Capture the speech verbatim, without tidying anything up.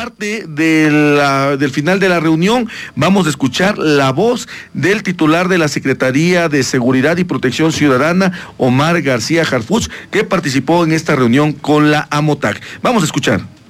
parte de la, del final de la reunión vamos a escuchar la voz del titular de la Secretaría de Seguridad y Protección Ciudadana, Omar García Harfuch, que participó en esta reunión con la AMOTAC. Vamos a escuchar.